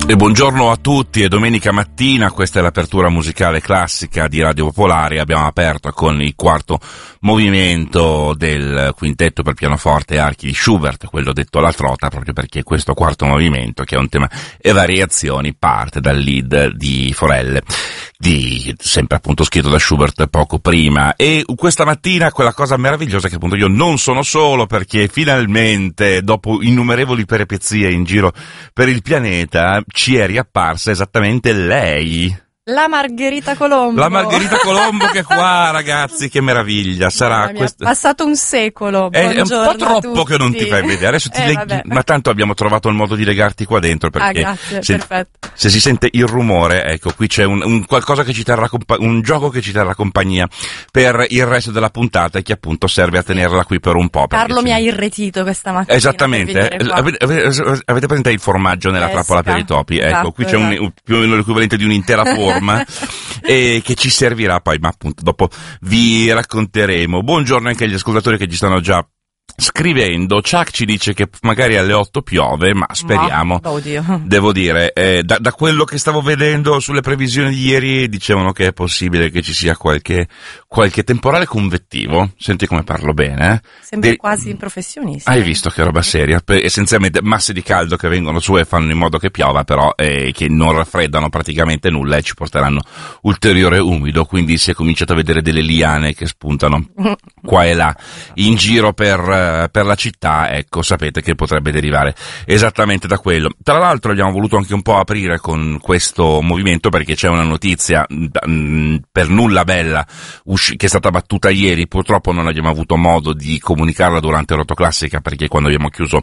E buongiorno a tutti, è domenica mattina, questa è l'apertura musicale classica di Radio Popolare. Abbiamo aperto con il quarto movimento del quintetto per pianoforte e archi di Schubert, quello detto alla trota, proprio perché questo quarto movimento, che è un tema e variazioni, parte dal lead di Forelle, sempre appunto scritto da Schubert poco prima. E questa mattina quella cosa meravigliosa è che appunto io non sono solo, perché finalmente dopo innumerevoli peripezie in giro per il pianeta ci è riapparsa esattamente lei. La Margherita Colombo. La Margherita Colombo che è qua, ragazzi, che meraviglia. Sarà questo. Passato un secolo. È un po' troppo che non ti fai vedere. Adesso ma tanto abbiamo trovato il modo di legarti qua dentro, perché grazie, perfetto. Se si sente il rumore, ecco, qui c'è un qualcosa che ci terrà un gioco che ci terrà compagnia per il resto della puntata e che appunto serve a tenerla qui per un po'. Carlo mi ha irretito questa mattina. Esattamente. Avete presente il formaggio nella trappola per i topi? Ecco, esatto, qui c'è più o meno l'equivalente di un'intera forma e che ci servirà poi, ma appunto dopo vi racconteremo. Buongiorno anche agli ascoltatori che ci stanno già scrivendo. Chuck ci dice che magari alle 8 piove, ma speriamo. Oddio. Devo dire, da quello che stavo vedendo sulle previsioni di ieri, dicevano che è possibile che ci sia qualche temporale convettivo. Senti come parlo bene, Sembra quasi professionista. Hai visto che roba seria? Essenzialmente masse di caldo che vengono su e fanno in modo che piova, però che non raffreddano praticamente nulla e ci porteranno ulteriore umido, quindi si è cominciato a vedere delle liane che spuntano qua e là in giro per la città. Ecco, sapete che potrebbe derivare esattamente da quello. Tra l'altro abbiamo voluto anche un po' aprire con questo movimento, perché c'è una notizia per nulla bella che è stata battuta ieri. Purtroppo non abbiamo avuto modo di comunicarla durante Rotoclassica, perché quando abbiamo chiuso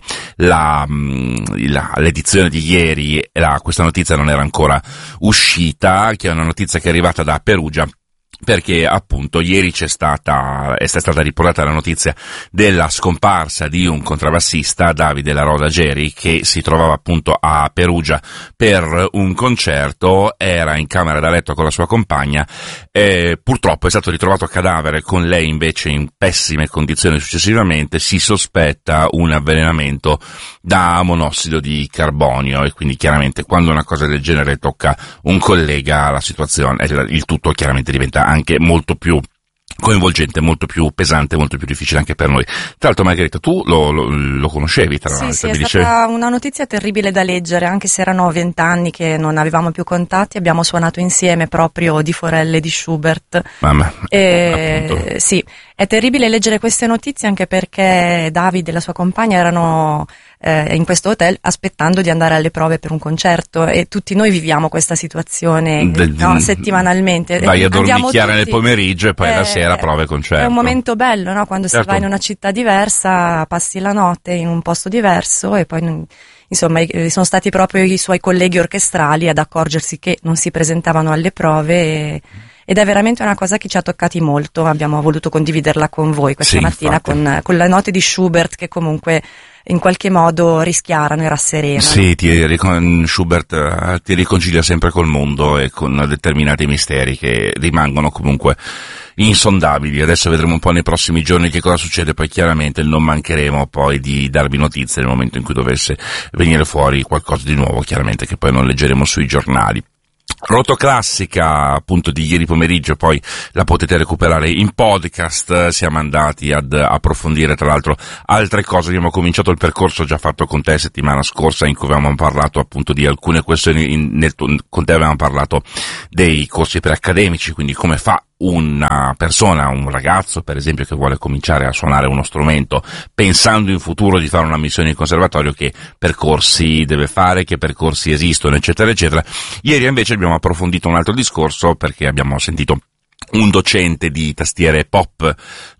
l'edizione di ieri questa notizia non era ancora uscita, che è una notizia che è arrivata da Perugia, perché appunto ieri è stata riportata la notizia della scomparsa di un contrabbassista, Davide La Roda Geri, che si trovava appunto a Perugia per un concerto, era in camera da letto con la sua compagna, purtroppo è stato ritrovato cadavere, con lei invece in pessime condizioni successivamente. Si sospetta un avvelenamento da monossido di carbonio, e quindi chiaramente quando una cosa del genere tocca un collega, la situazione, il tutto chiaramente diventa anche molto più coinvolgente, molto più pesante, molto più difficile anche per noi. Tra l'altro, Margherita, tu lo conoscevi, tra l'altro? Sì, è stata una notizia terribile da leggere, anche se erano 20 anni che non avevamo più contatti. Abbiamo suonato insieme proprio di Forelle e di Schubert. Mamma, sì, è terribile leggere queste notizie, anche perché Davide e la sua compagna erano in questo hotel aspettando di andare alle prove per un concerto, e tutti noi viviamo questa situazione settimanalmente. Vai a dormicchiare nel pomeriggio e poi la sera prove concerto. È un momento bello, no? Quando certo. Si va in una città diversa, passi la notte in un posto diverso, e poi insomma sono stati proprio i suoi colleghi orchestrali ad accorgersi che non si presentavano alle prove, ed è veramente una cosa che ci ha toccati molto. Abbiamo voluto condividerla con voi questa mattina, con le note di Schubert, che comunque in qualche modo rischiarano e rasserenano. Sì, Schubert ti riconcilia sempre col mondo e con determinati misteri che rimangono comunque insondabili. Adesso vedremo un po' nei prossimi giorni che cosa succede, poi chiaramente non mancheremo poi di darvi notizie nel momento in cui dovesse venire fuori qualcosa di nuovo, chiaramente, che poi non leggeremo sui giornali. Rotoclassica appunto di ieri pomeriggio, poi la potete recuperare in podcast. Siamo andati ad approfondire tra l'altro altre cose. Abbiamo cominciato il percorso già fatto con te settimana scorsa, in cui avevamo parlato appunto di alcune questioni. Con te avevamo parlato dei corsi preaccademici, quindi come fa una persona, un ragazzo per esempio, che vuole cominciare a suonare uno strumento pensando in futuro di fare una missione in conservatorio, che percorsi deve fare, che percorsi esistono, eccetera eccetera. Ieri invece abbiamo approfondito un altro discorso, perché abbiamo sentito un docente di tastiere pop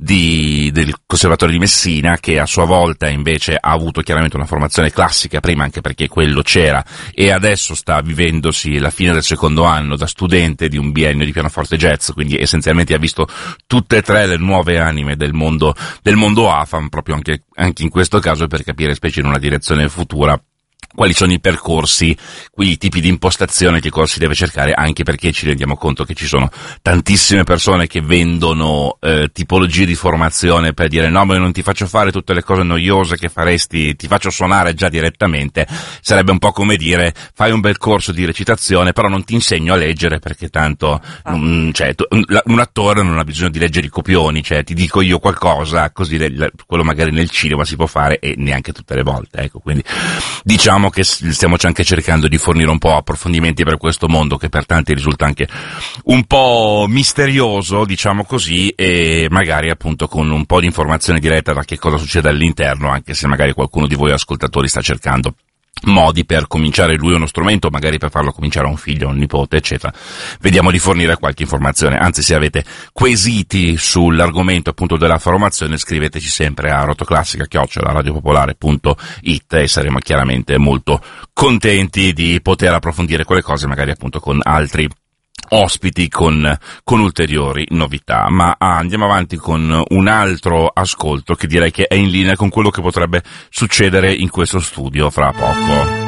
del Conservatorio di Messina, che a sua volta invece ha avuto chiaramente una formazione classica prima, anche perché quello c'era, e adesso sta vivendosi la fine del secondo anno da studente di un biennio di pianoforte jazz, quindi essenzialmente ha visto tutte e tre le nuove anime del mondo AFAM, proprio anche in questo caso, per capire specie in una direzione futura quali sono i percorsi, i tipi di impostazione, che cosa si deve cercare, anche perché ci rendiamo conto che ci sono tantissime persone che vendono tipologie di formazione per dire no, ma io non ti faccio fare tutte le cose noiose che faresti, ti faccio suonare già direttamente. Sarebbe un po' come dire fai un bel corso di recitazione però non ti insegno a leggere perché tanto un attore non ha bisogno di leggere i copioni, cioè ti dico io qualcosa così quello magari nel cinema si può fare e neanche tutte le volte, ecco. Quindi diciamo che stiamo anche cercando di fornire un po' approfondimenti per questo mondo che per tanti risulta anche un po' misterioso, diciamo così, e magari appunto con un po' di informazione diretta da che cosa succede all'interno, anche se magari qualcuno di voi ascoltatori sta cercando modi per cominciare lui uno strumento, magari per farlo cominciare a un figlio, a un nipote, eccetera. Vediamo di fornire qualche informazione, anzi se avete quesiti sull'argomento appunto della formazione scriveteci sempre a rotoclassica@radiopopolare.it e saremo chiaramente molto contenti di poter approfondire quelle cose magari appunto con altri ospiti con ulteriori novità. Ma andiamo avanti con un altro ascolto che direi che è in linea con quello che potrebbe succedere in questo studio fra poco.